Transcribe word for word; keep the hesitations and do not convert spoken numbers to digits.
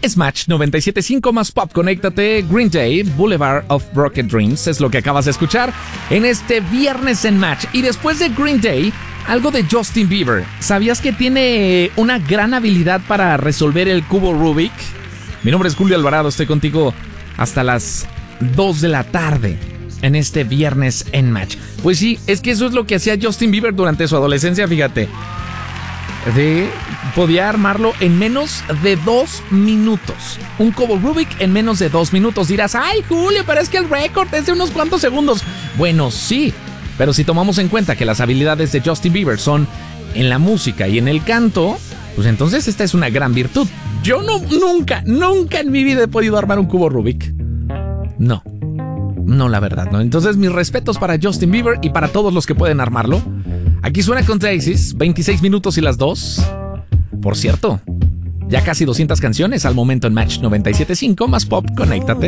Smash noventa y siete punto cinco más pop. Conéctate. Green Day, Boulevard of Broken Dreams es lo que acabas de escuchar en este viernes en Match. Y después de Green Day, algo de Justin Bieber. ¿Sabías que tiene una gran habilidad para resolver el cubo Rubik? Mi nombre es Julio Alvarado, estoy contigo hasta las dos de la tarde en este viernes en Match. Pues sí, es que eso es lo que hacía Justin Bieber durante su adolescencia, fíjate. De, podía armarlo en menos de dos minutos. Un cubo Rubik en menos de dos minutos. Dirás, ay Julio, pero es que el récord es de unos cuantos segundos. Bueno, sí, pero si tomamos en cuenta que las habilidades de Justin Bieber son en la música y en el canto, pues entonces esta es una gran virtud. Yo no, nunca, nunca en mi vida he podido armar un cubo Rubik. No, no, la verdad, no. Entonces mis respetos para Justin Bieber y para todos los que pueden armarlo. Aquí suena con Oasis, veintiséis minutos y las dos. Por cierto, ya casi doscientas canciones al momento en Match noventa y siete punto cinco más pop. Conéctate.